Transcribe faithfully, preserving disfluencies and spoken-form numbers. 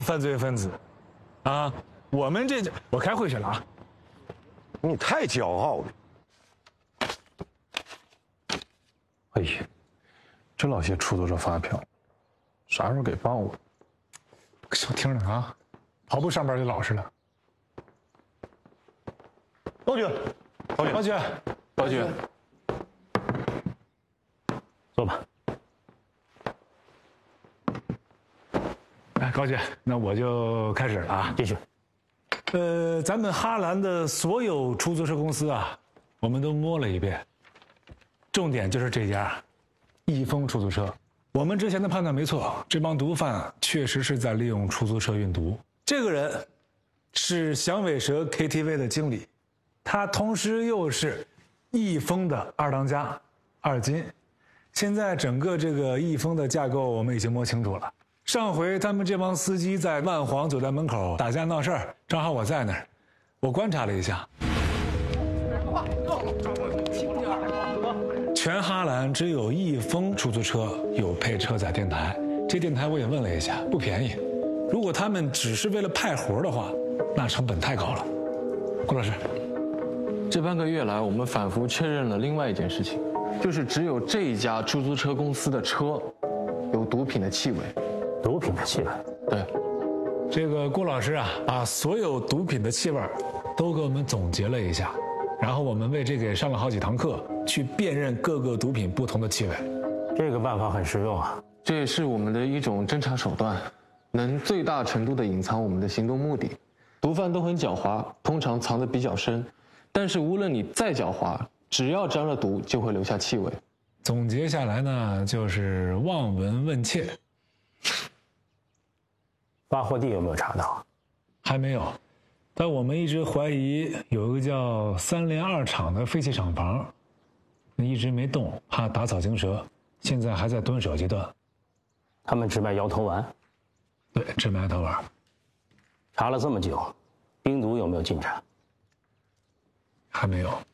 犯罪分子，啊，我们这我开会去了啊。 你太骄傲了。 哎呀，这老些出租车发票，啥时候给报啊？我听着啊，跑步上班就老实了。 高局，高局， 高局，高局， 坐吧。 哎，高局，那我就开始了啊。 继续。 呃，咱们哈兰的所有出租车公司啊，我们都摸了一遍，重点就是这家易风出租车。我们之前的判断没错，这帮毒贩确实是在利用出租车运毒。这个人是响尾蛇 K T V 的经理，他同时又是易风的二当家、二金。现在整个这个易风的架构我们已经摸清楚了。上回他们这帮司机在万皇酒店门口打架闹事儿，正好我在那儿，我观察了一下，全哈兰只有易风出租车有配车载电台，这电台我也问了一下，不便宜。如果他们只是为了派活的话，那成本太高了。顾老师， 这半个月来，我们反复确认了另外一件事情，就是只有这一家出租车公司的车有毒品的气味。 毒品的气味？ 对。 这个顾老师啊，把所有毒品的气味都给我们总结了一下，然后我们为这个也上了好几堂课，去辨认各个毒品不同的气味。 这个办法很实用啊。 这也是我们的一种侦查手段，能最大程度地隐藏我们的行动目的。毒贩都很狡猾，通常藏得比较深，但是无论你再狡猾，只要沾了毒，就会留下气味。 总结下来呢，就是望闻问切。 发货地有没有查到？ 还没有，但我们一直怀疑有一个叫三联二厂的废弃厂房，一直没动，怕打草惊蛇，现在还在蹲守阶段。 他们只卖摇头丸？ 对，只卖摇头丸。 查了这么久，冰毒有没有进展？ 还没有。